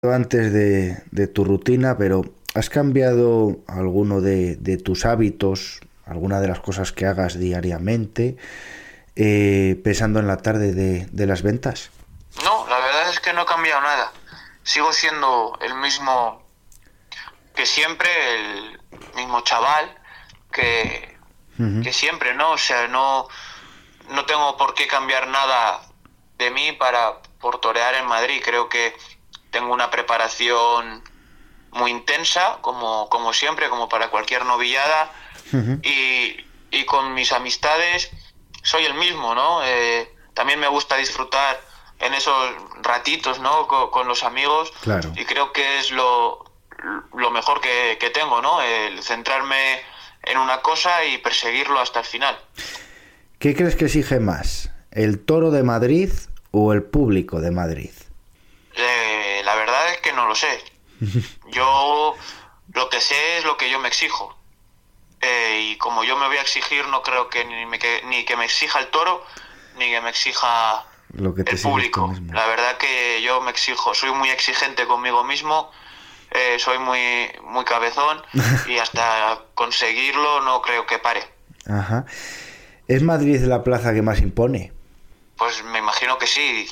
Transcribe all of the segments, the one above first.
Antes de tu rutina, pero ¿has cambiado alguno de tus hábitos, alguna de las cosas que hagas diariamente, pensando en la tarde de las ventas? No, la verdad es que no he cambiado nada. Sigo siendo el mismo que siempre, el mismo chaval que, Ujú. que siempre, ¿no? O sea, no tengo por qué cambiar nada de mí por torear en Madrid. Creo que tengo una preparación muy intensa, como siempre, como para cualquier novillada. Ujú. Y con mis amistades soy el mismo, ¿no? También me gusta disfrutar en esos ratitos, ¿no? Con los amigos, Claro. y creo que es lo mejor que tengo, ¿no? El centrarme en una cosa y perseguirlo hasta el final. ¿Qué crees que exige más, el toro de Madrid o el público de Madrid? La verdad es que no lo sé. Yo lo que sé es lo que yo me exijo. Y como yo me voy a exigir, no creo que ni que me exija el toro, ni que me exija Lo que te el exiges tú público. mismo. La verdad que yo me exijo, soy muy exigente conmigo mismo, soy muy cabezón, y hasta conseguirlo no creo que pare. Ajá. ¿Es Madrid la plaza que más impone? Pues me imagino que sí.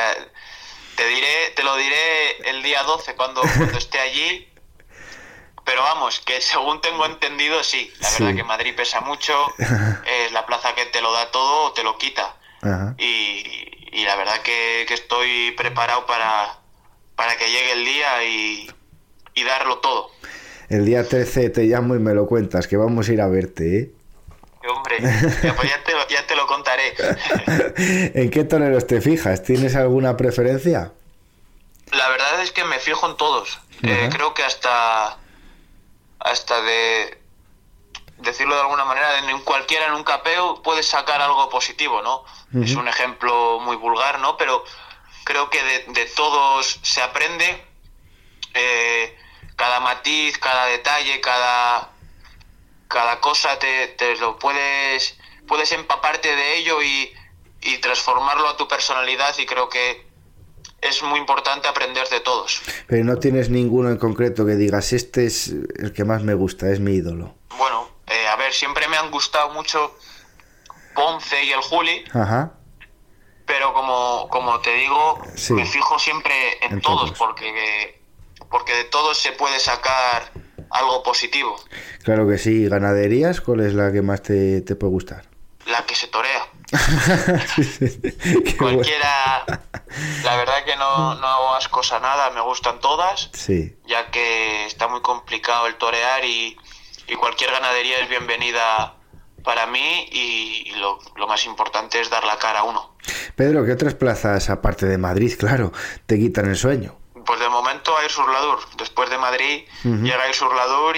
Te lo diré el día 12 cuando esté allí. Pero vamos, que según tengo entendido, sí. La verdad que Sí. Madrid pesa mucho, es la plaza que te lo da todo o te lo quita. Ajá. Y la verdad que estoy preparado para que llegue el día y darlo todo. El día 13 te llamo y me lo cuentas, que vamos a ir a verte, ¿eh? Hombre, pues ya te lo contaré. ¿En qué toreros te fijas? ¿Tienes alguna preferencia? La verdad es que me fijo en todos. Ajá. Creo que hasta de decirlo de alguna manera, en cualquiera, en un capeo puedes sacar algo positivo, ¿no? Es Ujú. un ejemplo muy vulgar, ¿no? Pero creo que de todos se aprende, eh, cada matiz, cada detalle, cada cosa te lo puedes empaparte de ello y transformarlo a tu personalidad, y creo que es muy importante aprender de todos. Pero no tienes ninguno en concreto que digas, este es el que más me gusta, es mi ídolo. Bueno, a ver, siempre me han gustado mucho Ponce y el Juli, Ajá. pero como te digo, me Sí, fijo siempre en en todos, todos. porque de todos se puede sacar algo positivo. Claro que sí. ¿Ganaderías? ¿Cuál es la que más te puede gustar? La que se torea. Sí, sí, sí. Qué bueno. Cualquiera, la verdad que no hago ascos a nada, me gustan todas, Sí. ya que está muy complicado el torear, y cualquier ganadería es bienvenida para mí, y lo más importante es dar la cara a uno. Pedro, ¿qué otras plazas, aparte de Madrid, claro, te quitan el sueño? Pues de momento a Sur-Ladur. Después de Madrid Ujú. llega Sur-Ladur,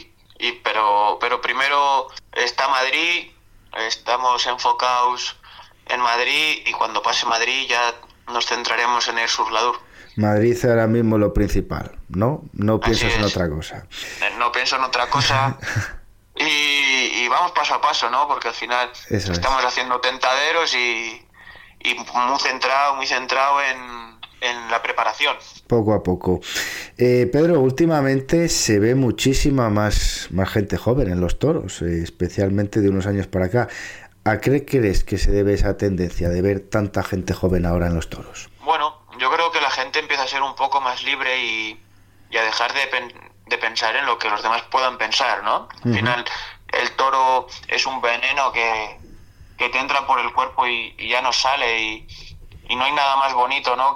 pero primero está Madrid. Estamos enfocados en Madrid, y cuando pase Madrid ya nos centraremos en el Sur-Ladur. Madrid ahora mismo lo principal, ¿no? No Así piensas en es. otra cosa. No pienso en otra cosa, y vamos paso a paso, ¿no? Porque al final Eso es. estamos haciendo tentaderos, y muy centrado en la preparación. Poco a poco. Pedro, últimamente se ve muchísima más gente joven en los toros, especialmente de unos años para acá. ¿A qué crees que se debe esa tendencia de ver tanta gente joven ahora en los toros? Bueno, yo creo que la gente empieza a ser un poco más libre, y a dejar de pensar en lo que los demás puedan pensar, ¿no? Al Ujú. final, el toro es un veneno que te entra por el cuerpo y ya no sale, y no hay nada más bonito, ¿no?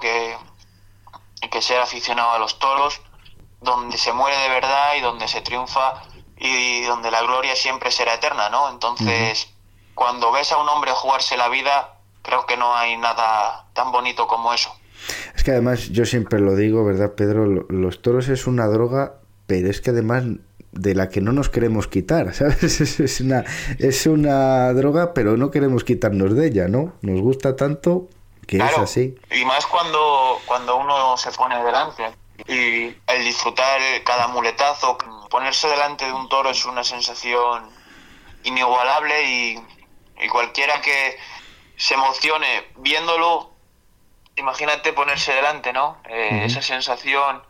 Que ser aficionado a los toros, donde se muere de verdad y donde se triunfa, y donde la gloria siempre será eterna, ¿no? Ujú. Entonces, cuando ves a un hombre jugarse la vida, creo que no hay nada tan bonito como eso. Es que además yo siempre lo digo, ¿verdad, Pedro? Los toros es una droga, pero es que además de la que no nos queremos quitar, ¿sabes? Es una droga, pero no queremos quitarnos de ella, ¿no? Nos gusta tanto que es Claro, así. y más cuando uno se pone delante. Y el disfrutar cada muletazo, ponerse delante de un toro es una sensación inigualable, y cualquiera que se emocione viéndolo, imagínate ponerse delante, ¿no? Ujú. Esa sensación